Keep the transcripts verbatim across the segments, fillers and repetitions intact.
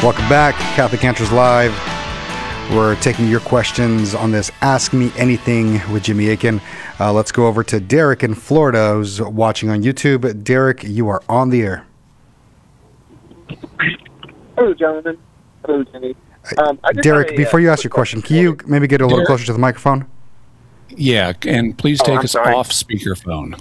Welcome back, Catholic Answers Live. We're taking your questions on this Ask Me Anything with Jimmy Akin. Uh, let's go over to Derek in Florida, who's watching on YouTube. Derek, you are on the air. Hello, gentlemen. Hello, Jimmy. Um, I just Derek, had a, before uh, you ask your question, can you maybe get a little Derek? closer to the microphone? Yeah, and please Oh, take I'm us sorry. off speakerphone.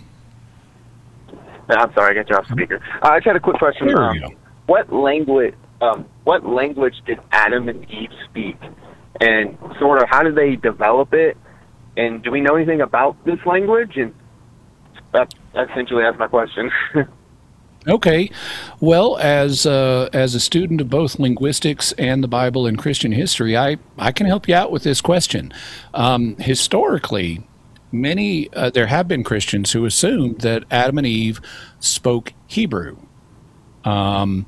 No, I'm sorry, I got you off speaker. Uh, I just had a quick question. There we Um, go. what language? Um, what language did Adam and Eve speak? And sort of, how did they develop it? And do we know anything about this language? And that essentially that's my question. Okay. Well, as uh, as a student of both linguistics and the Bible and Christian history, I, I can help you out with this question. Um, historically, many uh, there have been Christians who assumed that Adam and Eve spoke Hebrew. Um,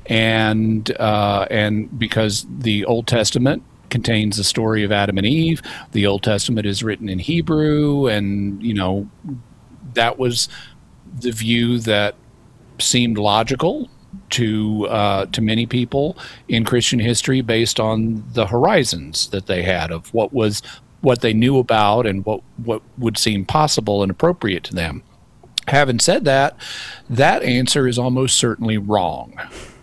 and uh, and because the Old Testament contains the story of Adam and Eve, the Old Testament is written in Hebrew, and you know that was the view that seemed logical to uh, to many people in Christian history based on the horizons that they had of what was what they knew about and what what would seem possible and appropriate to them. Having said that, that answer is almost certainly wrong.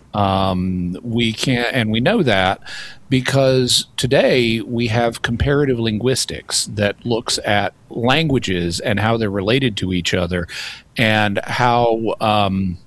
Um, we can't, and we know that because today we have comparative linguistics that looks at languages and how they're related to each other, and how um,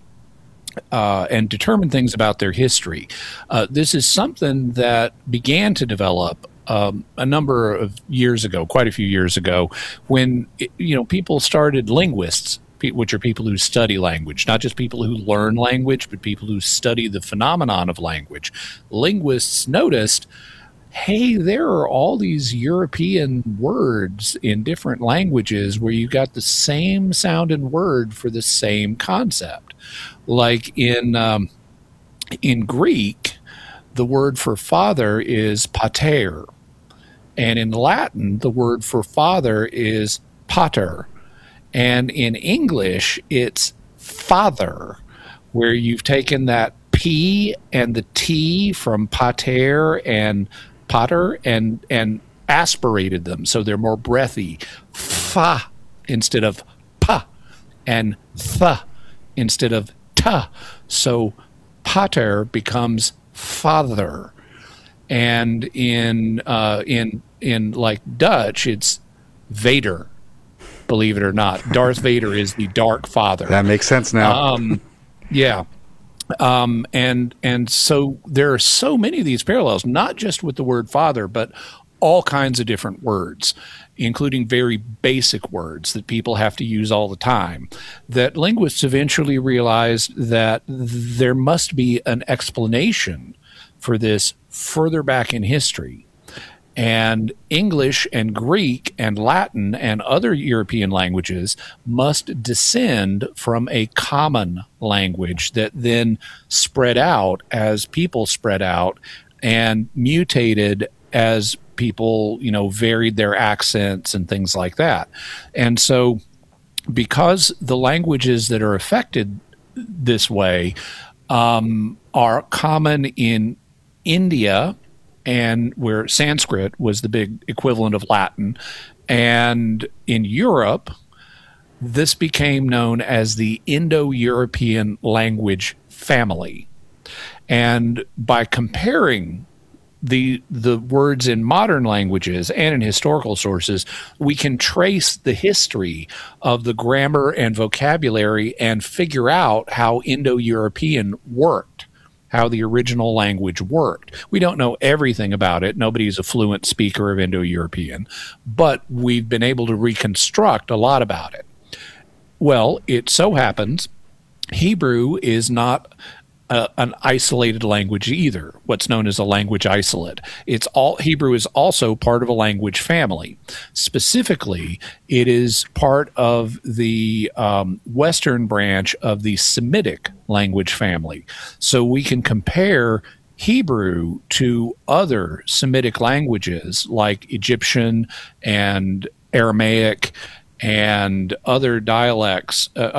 uh, and determine things about their history. Uh, this is something that began to develop um, a number of years ago, quite a few years ago, when you know people started linguists, which are people who study language, not just people who learn language, but people who study the phenomenon of language. Linguists noticed, hey, there are all these European words in different languages where you got the same sounding word for the same concept. Like in um, in Greek, the word for father is pater, and in Latin, the word for father is pater. And in English, it's father, where you've taken that P and the T from pater and pater and and aspirated them so they're more breathy. Fa instead of pa, and th instead of ta. So pater becomes father. And in uh, in in like Dutch, it's Vader. Believe it or not, Darth Vader is the Dark Father. That makes sense now. Um, yeah. Um, and and so there are so many of these parallels, not just with the word father, but all kinds of different words, including very basic words that people have to use all the time, that linguists eventually realized that there must be an explanation for this further back in history. And English and Greek and Latin and other European languages must descend from a common language that then spread out as people spread out and mutated as people, you know, varied their accents and things like that. And so because the languages that are affected this way um, are common in India, and where Sanskrit was the big equivalent of Latin, and in Europe, this became known as the Indo-European language family. And by comparing the the words in modern languages and in historical sources, we can trace the history of the grammar and vocabulary and figure out how Indo-European worked, how the original language worked. We don't know everything about it. Nobody's a fluent speaker of Indo-European, but we've been able to reconstruct a lot about it. Well, it so happens Hebrew is not uh, an isolated language either, what's known as a language isolate. It's all Hebrew is also part of a language family. Specifically, it is part of the um, Western branch of the Semitic language family. So we can compare Hebrew to other Semitic languages like Egyptian and Aramaic and other dialects, uh,